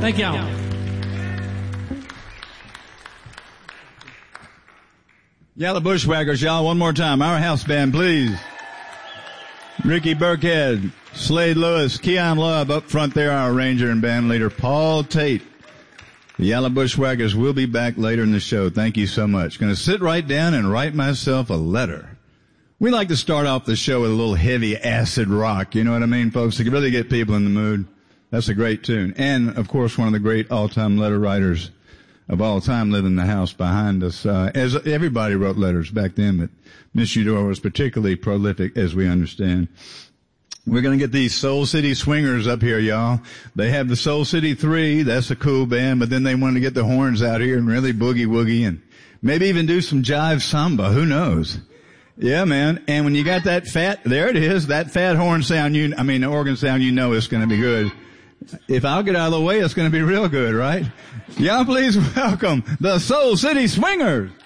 Thank y'all. Yalla Bushwhackers, y'all, one more time. Our house band, please. Ricky Burkhead, Slade Lewis, Keon Love up front there, our arranger and band leader, Paul Tate. The Yalla Bushwhackers will be back later in the show. Thank you so much. Going to sit right down and write myself a letter. We like to start off the show with a little heavy acid rock. You know what I mean, folks? To really get people in the mood. That's a great tune. And, of course, one of the great all-time letter writers of all time living in the house behind us. As everybody wrote letters back then, but Miss Eudora was particularly prolific, as we understand. We're going to get these Soul City Swingers up here, y'all. They have the Soul City 3. That's a cool band, but then they want to get the horns out here and really boogie-woogie and maybe even do some jive samba. Who knows? Yeah, man. And when you got that fat, there it is, that fat horn sound, the organ sound, you know it's going to be good. If I'll get out of the way, it's going to be real good, right? Y'all please welcome the Soul City Swingers.